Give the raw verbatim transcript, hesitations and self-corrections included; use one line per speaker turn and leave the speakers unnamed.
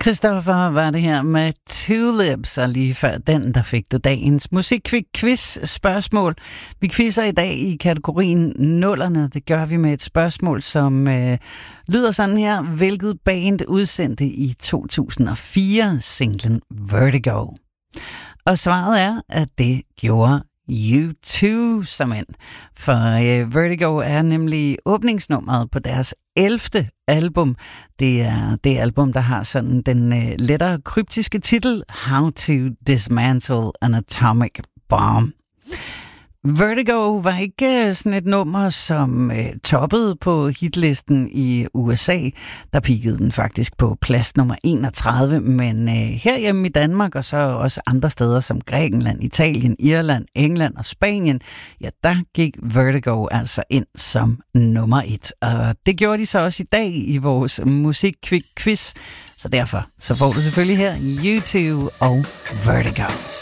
Christoffer var det her med Tulips, og lige før den, der fik du dagens musikquiz-spørgsmål. Vi quizzer i dag i kategorien nullerne. Det gør vi med et spørgsmål, som øh, lyder sådan her. Hvilket band udsendte i to tusind og fire singlen Vertigo? Og svaret er, at det gjorde U to som end. For øh, Vertigo er nemlig åbningsnummeret på deres ellevte album. Det er det album, der har sådan den øh, lettere kryptiske titel How to Dismantle an Atomic Bomb. Vertigo var ikke sådan et nummer, som øh, toppede på hitlisten i U S A. Der peakede den faktisk på plads nummer enogtredive, men øh, herhjemme i Danmark og så også andre steder som Grækenland, Italien, Irland, England og Spanien, ja, der gik Vertigo altså ind som nummer et. Og det gjorde de så også i dag i vores musikquiz. Så derfor så får du selvfølgelig her U to og Vertigo.